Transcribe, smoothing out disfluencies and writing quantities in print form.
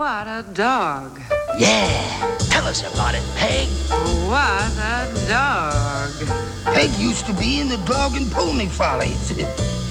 What a dog. Yeah, tell us about it, Peg. What a dog. Peg used to be in the Dog and Pony Follies.